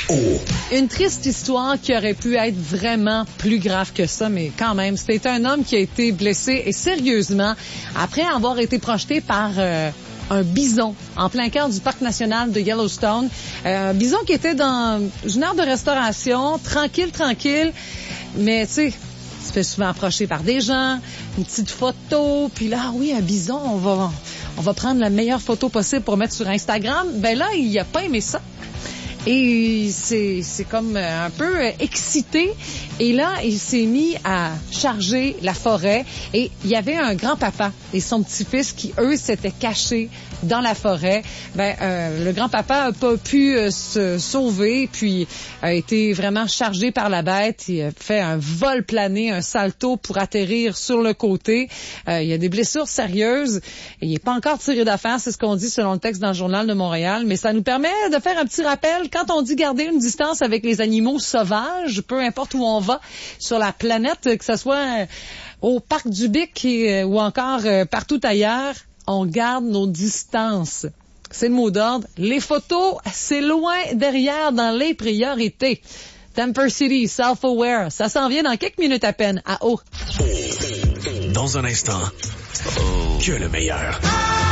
Une triste histoire qui aurait pu être vraiment plus grave que ça, mais quand même, c'était un homme qui a été blessé et sérieusement après avoir été projeté par un bison en plein cœur du parc national de Yellowstone. Un bison qui était dans une aire de restauration, tranquille, mais tu sais, il se fait souvent approcher par des gens, une petite photo, puis là, oui, un bison, on va prendre la meilleure photo possible pour mettre sur Instagram. Ben là, il a pas aimé ça. Et c'est comme un peu excité. Et là, il s'est mis à charger la forêt. Et il y avait un grand-papa et son petit-fils qui, eux, s'étaient cachés dans la forêt. Le grand-papa a pas pu se sauver, puis a été vraiment chargé par la bête. Il a fait un vol plané, un salto pour atterrir sur le côté. Il y a des blessures sérieuses. Il n'est pas encore tiré d'affaire, c'est ce qu'on dit selon le texte dans le Journal de Montréal. Mais ça nous permet de faire un petit rappel. Quand on dit garder une distance avec les animaux sauvages, peu importe où on va sur la planète, que ce soit au parc du Bic ou encore partout ailleurs, on garde nos distances. C'est le mot d'ordre. Les photos, c'est loin derrière dans les priorités. Temper City, Self-Aware, ça s'en vient dans quelques minutes à peine à O. Dans un instant, que le meilleur.